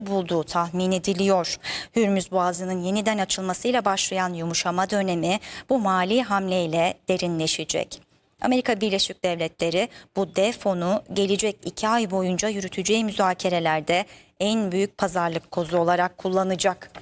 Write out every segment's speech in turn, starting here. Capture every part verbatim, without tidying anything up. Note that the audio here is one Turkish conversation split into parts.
bulduğu tahmin ediliyor. Hürmüz Boğazı'nın yeniden açılmasıyla başlayan yumuşama dönemi bu mali hamleyle derinleşecek. Amerika Birleşik Devletleri bu dev fonu gelecek iki ay boyunca yürüteceği müzakerelerde en büyük pazarlık kozu olarak kullanacak.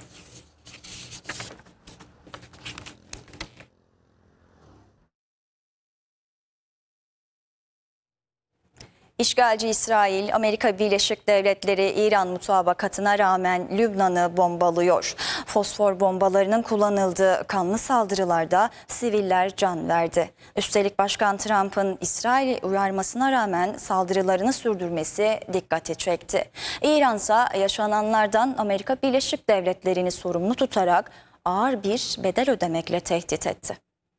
İşgalci İsrail, Amerika Birleşik Devletleri İran mutabakatına rağmen Lübnan'ı bombalıyor. Fosfor bombalarının kullanıldığı kanlı saldırılarda siviller can verdi. Üstelik Başkan Trump'ın İsrail'i uyarmasına rağmen saldırılarını sürdürmesi dikkati çekti. İran ise yaşananlardan Amerika Birleşik Devletleri'ni sorumlu tutarak ağır bir bedel ödemekle tehdit etti.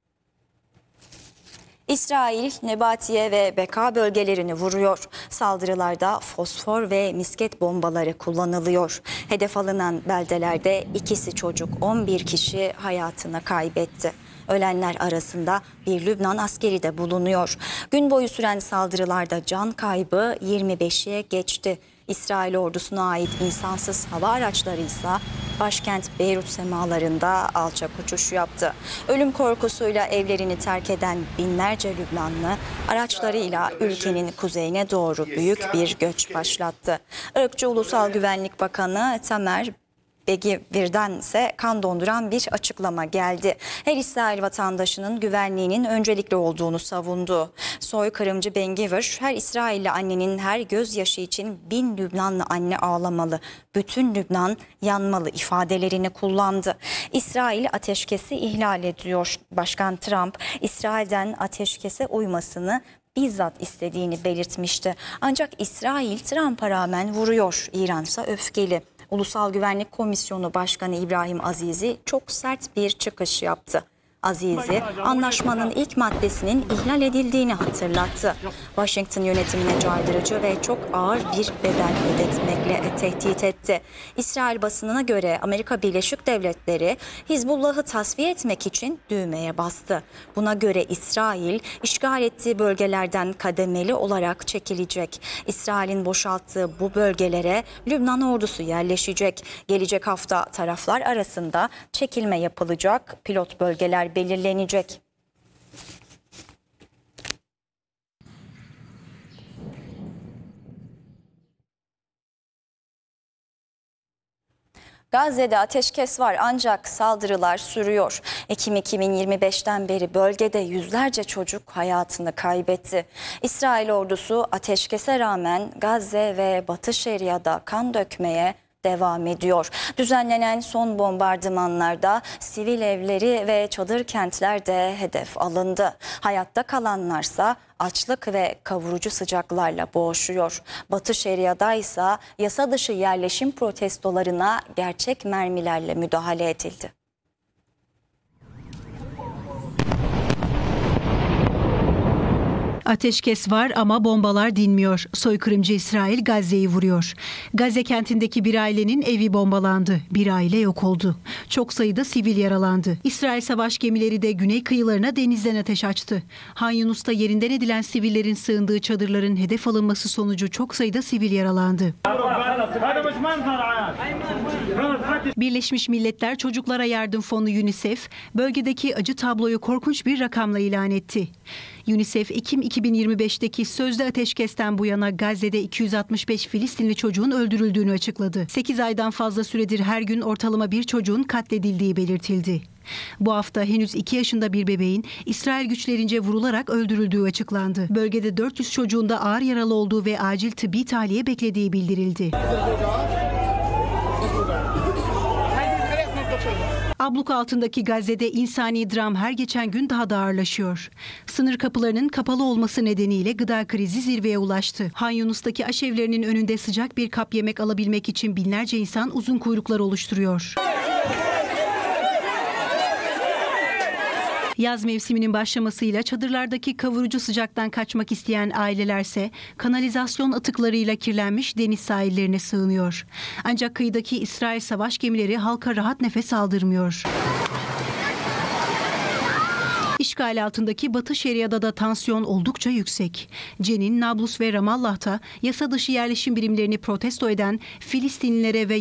İsrail, Nebatiye ve Beka bölgelerini vuruyor. Saldırılarda fosfor ve misket bombaları kullanılıyor. Hedef alınan beldelerde ikisi çocuk, on bir kişi hayatını kaybetti. Ölenler arasında bir Lübnan askeri de bulunuyor. Gün boyu süren saldırılarda can kaybı yirmi beşe geçti. İsrail ordusuna ait insansız hava araçları ise başkent Beyrut semalarında alçak uçuş yaptı. Ölüm korkusuyla evlerini terk eden binlerce Lübnanlı araçlarıyla ülkenin kuzeyine doğru büyük bir göç başlattı. Irkçı Ulusal Güvenlik Bakanı Tamer Begivir'den ise kan donduran bir açıklama geldi. Her İsrail vatandaşının güvenliğinin öncelikli olduğunu savundu. Soykırımcı Bengivir, her İsrailli annenin her gözyaşı için bin Lübnanlı anne ağlamalı, bütün Lübnan yanmalı ifadelerini kullandı. İsrail ateşkesi ihlal ediyor. Başkan Trump, İsrail'den ateşkese uymasını bizzat istediğini belirtmişti. Ancak İsrail Trump'a rağmen vuruyor. İran ise öfkeli. Ulusal Güvenlik Komisyonu Başkanı İbrahim Azizi çok sert bir çıkış yaptı. Azizi, anlaşmanın ilk maddesinin ihlal edildiğini hatırlattı. Washington yönetimine caydırıcı ve çok ağır bir bedel ödetmekle tehdit etti. İsrail basınına göre Amerika Birleşik Devletleri Hizbullah'ı tasfiye etmek için düğmeye bastı. Buna göre İsrail işgal ettiği bölgelerden kademeli olarak çekilecek. İsrail'in boşalttığı bu bölgelere Lübnan ordusu yerleşecek. Gelecek hafta taraflar arasında çekilme yapılacak, pilot bölgeler belirlenecek. Gazze'de ateşkes var ancak saldırılar sürüyor. Ekim iki bin yirmi beşten beri bölgede yüzlerce çocuk hayatını kaybetti. İsrail ordusu ateşkese rağmen Gazze ve Batı Şeria'da kan dökmeye devam ediyor. Düzenlenen son bombardımanlarda sivil evleri ve çadır kentler de hedef alındı. Hayatta kalanlarsa açlık ve kavurucu sıcaklarla boğuşuyor. Batı Şeria'da ise yasa dışı yerleşim protestolarına gerçek mermilerle müdahale edildi. Ateşkes var ama bombalar dinmiyor. Soykırımcı İsrail Gazze'yi vuruyor. Gazze kentindeki bir ailenin evi bombalandı. Bir aile yok oldu. Çok sayıda sivil yaralandı. İsrail savaş gemileri de güney kıyılarına denizden ateş açtı. Han Yunus'ta yerinden edilen sivillerin sığındığı çadırların hedef alınması sonucu çok sayıda sivil yaralandı. Birleşmiş Milletler Çocuklara Yardım Fonu UNICEF, bölgedeki acı tabloyu korkunç bir rakamla ilan etti. UNICEF, Ekim iki bin yirmi beşteki sözlü ateşkesten bu yana Gazze'de iki yüz altmış beş Filistinli çocuğun öldürüldüğünü açıkladı. sekiz aydan fazla süredir her gün ortalama bir çocuğun katledildiği belirtildi. Bu hafta henüz iki yaşında bir bebeğin İsrail güçlerince vurularak öldürüldüğü açıklandı. Bölgede dört yüz çocuğun da ağır yaralı olduğu ve acil tıbbi tahliye beklediği bildirildi. Abluk altındaki Gazze'de insani dram her geçen gün daha da ağırlaşıyor. Sınır kapılarının kapalı olması nedeniyle gıda krizi zirveye ulaştı. Han Yunus'taki aşevlerinin önünde sıcak bir kap yemek alabilmek için binlerce insan uzun kuyruklar oluşturuyor. Yaz mevsiminin başlamasıyla çadırlardaki kavurucu sıcaktan kaçmak isteyen ailelerse kanalizasyon atıklarıyla kirlenmiş deniz sahillerine sığınıyor. Ancak kıyıdaki İsrail savaş gemileri halka rahat nefes aldırmıyor. İşgal işgal altındaki Batı Şeria'da da tansiyon oldukça yüksek. Cenin, Nablus ve Ramallah'ta yasa dışı yerleşim birimlerini protesto eden Filistinlilere ve